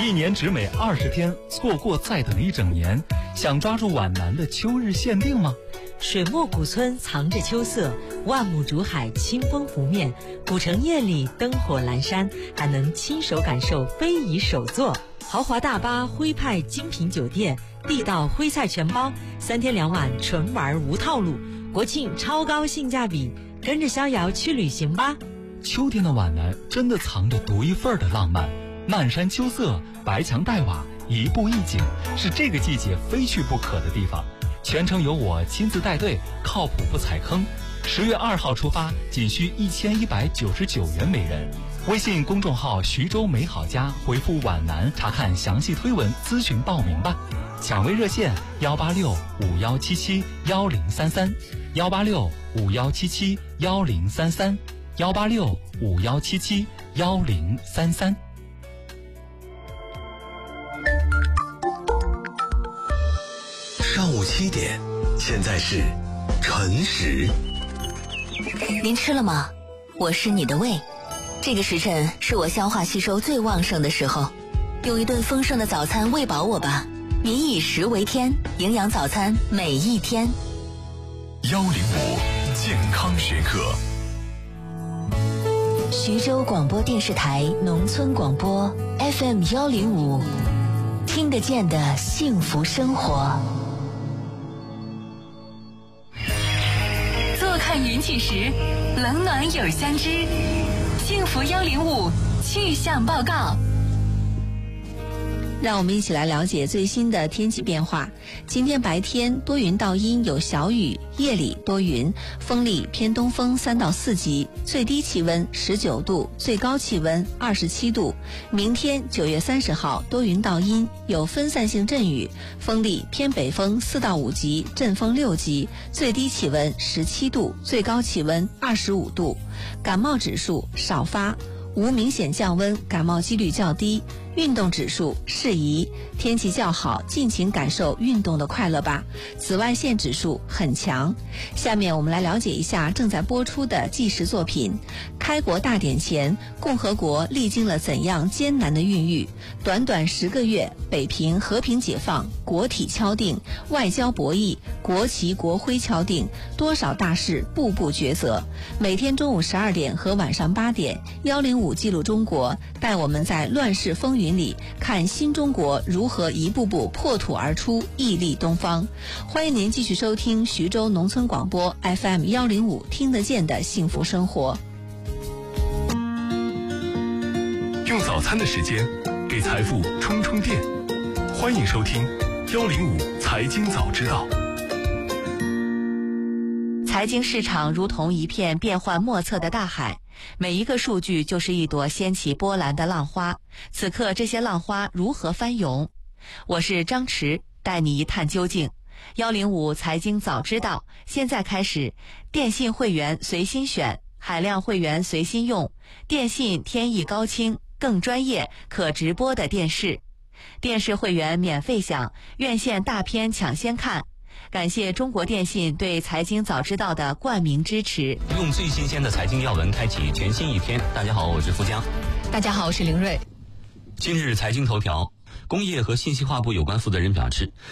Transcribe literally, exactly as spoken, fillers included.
一年只美二十天，错过再等一整年。想抓住皖南的秋日限定吗？ 水墨古村藏着秋色，万亩竹海清风拂面，古城夜里灯火阑珊，还能亲手感受非遗手作。豪华大巴徽派精品酒店，地道徽菜全包，三天两晚纯玩无套路，国庆超高性价比，跟着逍遥去旅行吧。 秋天的皖南真的藏着独一份的浪漫，漫山秋色，白墙黛瓦，一步一景，是这个季节非去不可的地方。全程由我亲自带队，靠谱不踩坑。十月二号出发，仅需一千一百九十九元每人。微信公众号徐州美好家回复皖南查看详细推文，咨询报名吧。抢位热线幺八六五幺七七幺零三三幺八六五幺七七幺零三三幺八六五幺七七幺零三三。 上午七点，现在是晨时。 您吃了吗？我是你的胃。这个时辰是我消化吸收最旺盛的时候，用一顿丰盛的早餐喂饱我吧。民以食为天，营养早餐每一天。 幺零五健康学课。 徐州广播电视台农村广播 F M 幺零五，听得见的幸福生活。 坐看云起时，冷暖有相知。幸福幺零五气象报告。 让我们一起来了解最新的天气变化。今天白天多云到阴有小雨，夜里多云，风力偏东风三到四级，最低气温十九度，最高气温二十七度。明天九月三十号多云到阴，有分散性阵雨，风力偏北风四到五级，阵风六级，最低气温十七度，最高气温二十五度。感冒指数少发，无明显降温，感冒几率较低。运动指数适宜，天气较好，尽情感受运动的快乐吧。紫外线指数很强。下面我们来了解一下正在播出的纪实作品。开国大典前，共和国历经了怎样艰难的孕育？短短十个月，北平和平解放，国体敲定，外交博弈，国旗国徽敲定，多少大事步步抉择。每天中午十二点和晚上八点，幺零五记录中国，带我们在乱世风云里看新中国如何一步步破土而出，屹立东方。欢迎您继续收听徐州农村广播 F M 幺零五，听得见的幸福生活。 用早餐的时间给财富充充电，欢迎收听幺零五财经早知道。 财经市场如同一片变幻莫测的大海，每一个数据就是一朵掀起波澜的浪花，此刻这些浪花如何翻涌？我是张弛，带你一探究竟。幺零五财经早知道，现在开始。电信会员随心选，海量会员随心用，电信天翼高清，更专业可直播的电视。电视会员免费享，院线大片抢先看。感谢中国电信对财经早知道的冠名支持。 用最新鲜的财经要闻开启全新一天。大家好，我是富江。 大家好，我是凌睿。 今日财经头条，工业和信息化部有关负责人表示，